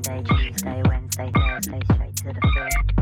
Monday, Tuesday, Wednesday, Thursday, straight to the floor.